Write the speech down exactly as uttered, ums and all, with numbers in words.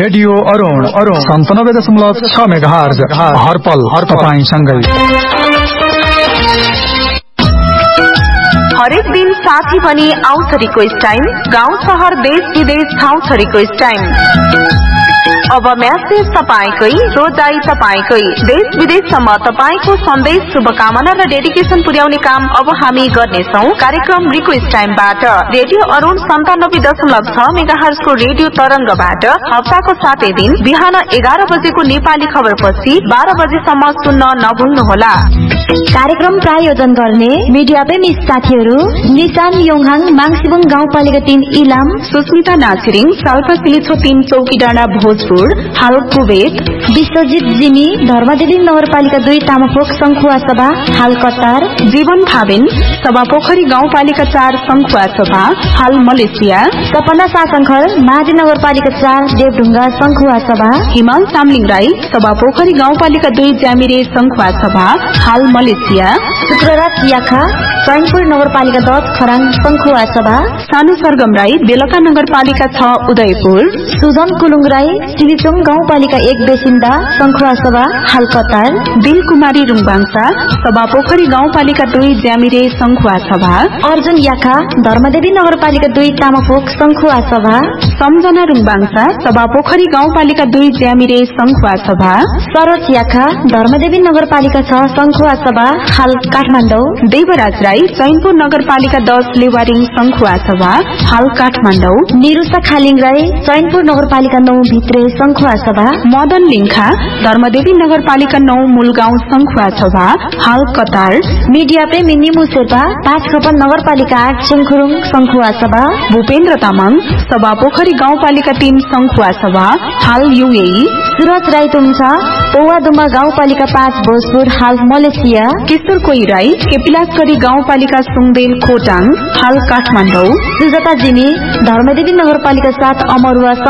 Radio Arun Arun सन्तानब्बे दशमलव छ मेगाहर्ज हरपल हर तपाईंसँगै। हरेक दिन साथी पनि आउँछ रिक्वेस्ट टाइम, गाउँ शहर देश विदेश ठाउँ छ रिक्वेस्ट टाइम। अब म्यासेज तपाईकै, रोजाई तपाईकै, देश विदेशसम्म तपाईको सन्देश, शुभकामना र डेडिकेसन पुर्याउने काम अब हामी गर्नेछौ कार्यक्रम रिक्वेस्ट टाइमबाट। रेडियो अरुण सन्तानब्बे दशमलव छ मेगाहर्जको रेडियो तरंगबाट हप्ताको सातै दिन बिहान एघार बजेको नेपाली खबर पछि बाह्र बजेसम्म सुन्न नभुल्नुहोला। कार्यक्रम प्रायोजन गर्ने मिडिया प्रेमी साथीहरू निशान योङहाङ माङसिबुङ गाउँपालिका तीन इलाम, सुस्मिता नासिरिङ साल्पा सिलिछो तीन चौकी डाँडा भोजपुर हाल कुवेत, विश्वजित जिमी धर्मदेवी नगरपालिका दुई तामापोख संखुवा सभा हाल कतार, जीवन थाबिन सभापोखरी गाउँपालिका चार संखुवा सभा हाल मलेसिया, सपना शासनखर माझी नगरपालिका चार देवढुङ्गा संखुवा सभा, हिमाल चामलिङ राई सभापोखरी गाउँपालिका दुई ज्यामिरे संखुवा सभा हाल मलेसिया, शुक्रराज याखा चैनपुर नगरपालिका दस खराङ संखुवा सभा, सानु सरगम राई बेलका नगरपालिका छ उदयपुर, सुजन कुलुङ राई सिलिचुङ गाउँपालिका एक बेसिन्दा संखुवा सभा हाल कतार, दिल कुमारी रुङबाङसा सभापोखरी गाउँपालिका दुई ज्यामिरे संखुवा सभा, अर्जुन याखा धर्मदेवी नगरपालिका दुई तामापोख संखुवा सभा, सम्झना रुङबाङसा सभापोखरी गाउँपालिका दुई ज्यामिरे संखुवा सभा, सरोज याखा धर्मदेवी नगरपालिका छ संखुवा सभा हाल काठमाडौँ, देवराज राई चैनपुर नगरपालिका दस लेवारिङ संखुवा सभा हाल काठमाडौँ, निरुषा खालिङ राई चैनपुर नगरपालिका नौ भित्रे संखुवा सभा, मदन लिङ्खा धर्मदेवी नगरपालिका नौ मूलगाउँ संखुवा सभा हाल कतार, मिडिया प्रेमी निमु शेर्पा पाँच खपन नगरपालिका आठ सिङखुरुङ संखुवा सभा, भूपेन्द्र तामाङ सभापोखरी गाउँपालिका तीन संखुवा सभा हाल युएई, सुरज राई तुम्सा पौवादुमा गाउँपालिका पाँच भोजपुर हाल मलेसिया, किशोर कोई राई केपिलासगढी गाउँपालिका सुङदेल खोटाङ हाल काठमाडौँ, सुजाता जिनी धर्मदेवी नगरपालिका सात अमरुवा